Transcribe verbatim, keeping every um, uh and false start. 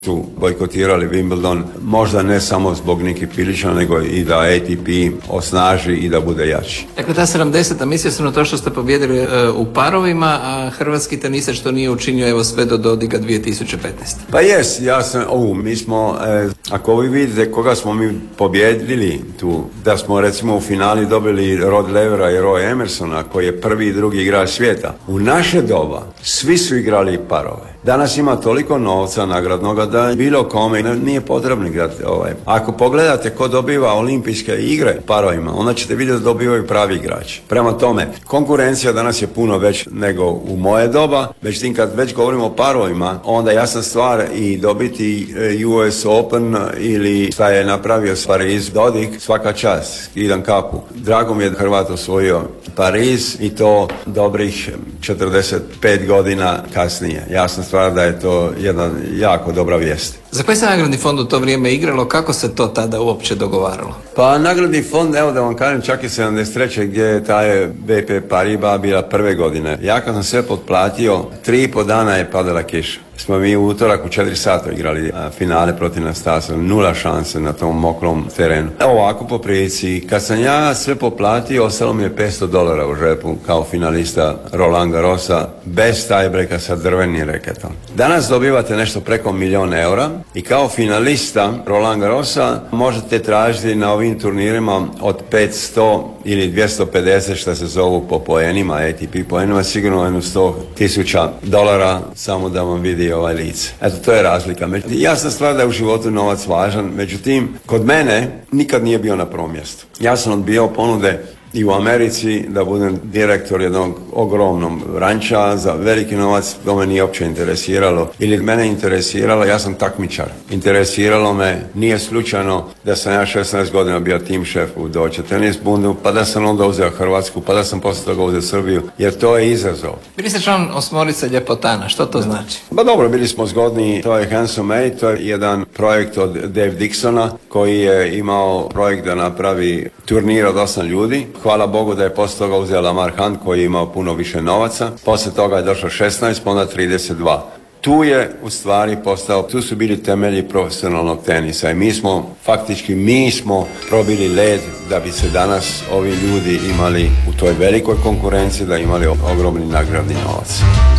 su bojkotirali Wimbledon, možda ne samo zbog Niki Pilića, nego i da A T P osnaži i da bude jači. Dakle, ta sedamdeseta mislio sam na to što ste pobjedili e, u parovima, a hrvatski tenisač to nije učinio evo sve do Dodiga dvije tisuće petnaeste. Pa jes, ja sam, o, mi smo, e, ako vi vidite koga smo mi pobjedili tu, da smo recimo u finali dobili Rod Levera i Roy Emersona, koji je prvi i drugi igrač svijeta. U naše doba svi su igrali parove. Danas ima toliko novca nagradnoga da bilo kome nije potrebno igrati ovaj. Ako pogledate ko dobiva olimpijske igre parovima, onda ćete vidjeti da dobivaju pravi igrači. Prema tome, konkurencija danas je puno već nego u moje doba, međutim kad već govorimo o parovima, onda jasna stvar i dobiti U S Open ili šta je napravio Pariz Dodig, svaka čast, idem kapu. Drago mi je da Hrvat osvojio Pariz i to dobrih četrdeset pet godina kasnije. Jasna stvar da je to jedna jako dobra vijest. Za koji se nagradni fond u to vrijeme igralo? Kako se to tada uopće dogovaralo? Pa nagradni fond, evo da vam kažem, čak i sedamdeset treće gdje je taj B P Paribas bila prve godine. Ja kad sam sve potplatio, tri i po dana je padala kiša. Smo mi u utorak u četiri sata igrali finale protiv Nastasa, nula šanse na tom moklom terenu. Ovako po prilici, kad sam ja sve poplatio, ostalo mi je petsto dolara u žepu kao finalista Roland Garrosa, bez tiebreaka sa drvenim reketom. Danas dobivate nešto preko milijun eura i kao finalista Roland Garrosa možete tražiti na ovim turnirima od petsto ili dvjesto pedeset što se zovu po poenima, A T P poenima, sigurno jedno sto tisuća dolara samo da vam vidi ovaj lice. Eto, to je razlika. Jasna stvar da je u životu novac važan, međutim, kod mene nikad nije bio na prvom mjestu. Ja sam odbijao ponude i u Americi da budem direktor jednog ogromnog ranča za veliki novac, to me nije uopće interesiralo. Ili mene interesiralo, ja sam takmičar. Interesiralo me, nije slučajno da sam ja šesnaest godina bio tim šef u Deutsche Tennis Bundu, pa da sam onda uzeo Hrvatsku, pa da sam poslije toga uzeo Srbiju, jer to je izazov. Bili ste član osmorice ljepotana, što to znači? Ba dobro, bili smo zgodni, to je Handsome Eight, to je jedan projekt od Dave Dixona koji je imao projekt da napravi turnir od osam ljudi. Hvala Bogu da je poslije toga uzeo Lamar Hunt koji je imao puno više novaca. Poslije toga je došlo šesnaest, pa onda trideset dva. Tu je u stvari postao, tu su bili temelji profesionalnog tenisa i mi smo, faktički mi smo probili led da bi se danas ovi ljudi imali u toj velikoj konkurenciji, da imali ogromni nagradni novac.